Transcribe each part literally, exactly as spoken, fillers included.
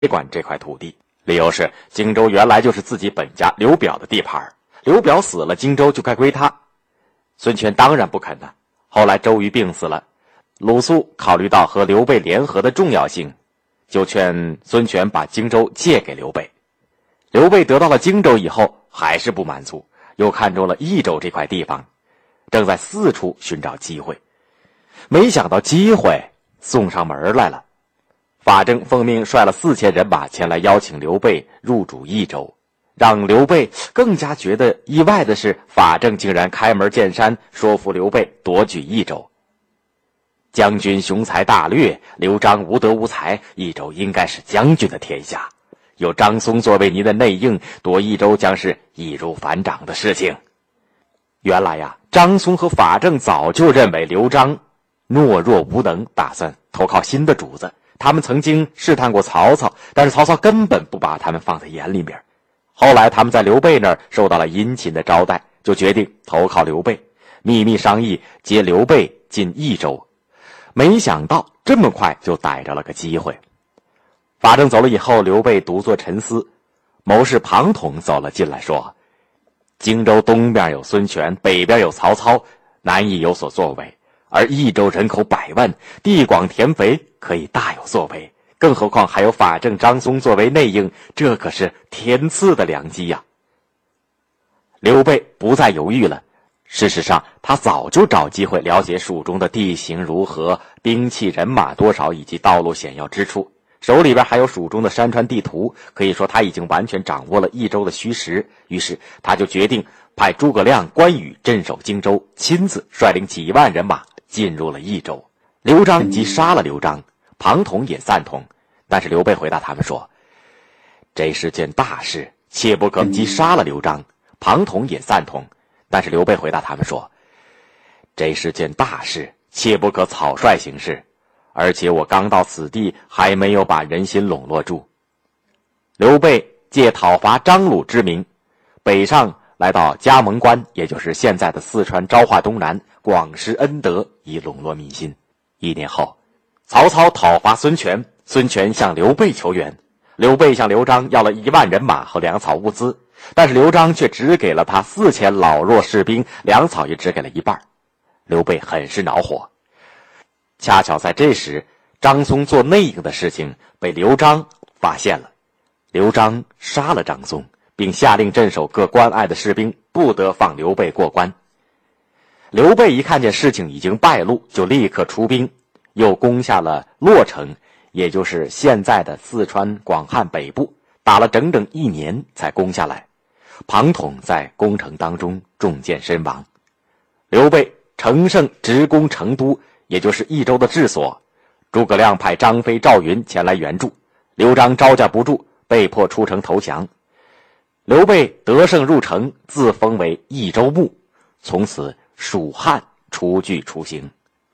管这块土地，理由是荆州原来就是自己本家刘表的地盘，刘表死了，荆州就该归他。孙权当然不肯呢。后来周瑜病死了，鲁肃考虑到和刘备联合的重要性，就劝孙权把荆州借给刘备。刘备得到了荆州以后还是不满足，又看中了益州这块地方，正在四处寻找机会。没想到机会送上门来了。法正奉命率了四千人马前来邀请刘备入主益州。让刘备更加觉得意外的是，法正竟然开门见山说服刘备夺取益州。将军雄才大略，刘璋无德无才，益州应该是将军的天下。有张松作为您的内应，夺益州将是易如反掌的事情。原来呀，张松和法正早就认为刘璋懦弱无能，打算投靠新的主子。他们曾经试探过曹操，但是曹操根本不把他们放在眼里面。后来他们在刘备那儿受到了殷勤的招待，就决定投靠刘备，秘密商议接刘备进益州。没想到这么快就逮着了个机会。法正走了以后，刘备独坐沉思。谋士庞统走了进来说，荆州东边有孙权，北边有曹操，难以有所作为，而益州人口百万，地广田肥，可以大有作为，更何况还有法正、张松作为内应，这可是天赐的良机呀。刘备不再犹豫了，事实上他早就找机会了解蜀中的地形如何，兵器人马多少，以及道路险要之处，手里边还有蜀中的山川地图，可以说他已经完全掌握了益州的虚实。于是他就决定派诸葛亮、关羽镇守荆州，亲自率领几万人马进入了益州。刘璋即杀了刘璋，庞统也赞同，但是刘备回答他们说，这是件大事，切不可即杀了刘璋。庞统也赞同，但是刘备回答他们说，这是件大事，切不可草率行事，而且我刚到此地，还没有把人心笼络住。刘备借讨伐张鲁之名，北上来到加盟关，也就是现在的四川昭化东南，广施恩德，以笼络民心。一年后，曹操讨伐孙权，孙权向刘备求援，刘备向刘璋要了一万人马和粮草物资，但是刘璋却只给了他四千老弱士兵，粮草也只给了一半。刘备很是恼火。恰巧在这时，张松做内应的事情被刘璋发现了，刘璋杀了张松，并下令镇守各关隘的士兵不得放刘备过关。刘备一看见事情已经败露，就立刻出兵，又攻下了洛城，也就是现在的四川广汉北部，打了整整一年才攻下来。庞统在攻城当中中箭身亡。刘备乘胜直攻成都，也就是益州的治所。诸葛亮派张飞、赵云前来援助，刘璋招架不住，被迫出城投降。刘备得胜入城，自封为益州牧，从此蜀汉初具雏形。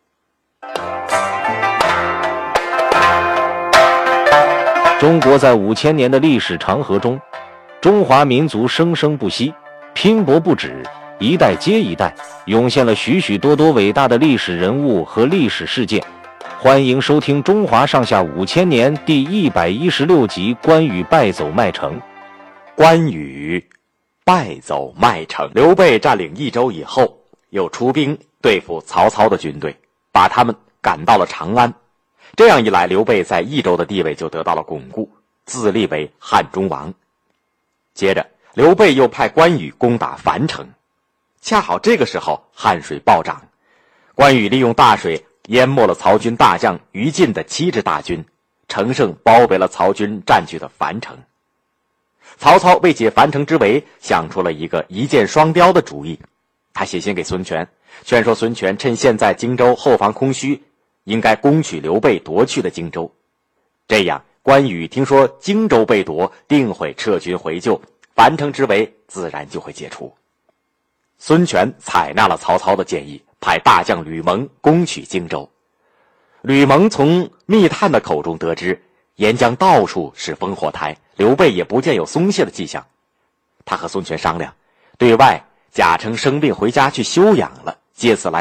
中国在五千年的历史长河中，中华民族生生不息，拼搏不止，一代接一代，涌现了许许多多伟大的历史人物和历史事件。欢迎收听《中华上下五千年》第一百一十六集《关羽败走麦城》。 关羽败走麦城。刘备占领益州以后，又出兵对付曹操的军队，把他们赶到了长安。这样一来，刘备在益州的地位就得到了巩固，自立为汉中王。接着，刘备又派关羽攻打樊城。恰好这个时候汉水暴涨，关羽利用大水淹没了曹军大将于禁的七支大军，乘胜包围了曹军占据的樊城。曹操为解樊城之围，想出了一个一箭双雕的主意。他写信给孙权，劝说孙权趁现在荆州后方空虚，应该攻取刘备夺去的荆州。这样关羽听说荆州被夺，定会撤军回救，樊城之围自然就会解除。孙权采纳了曹操的建议，派大将吕蒙攻取荆州。吕蒙从密探的口中得知，沿江到处是烽火台，刘备也不见有松懈的迹象。他和孙权商量，对外假称生病回家去休养了，借此来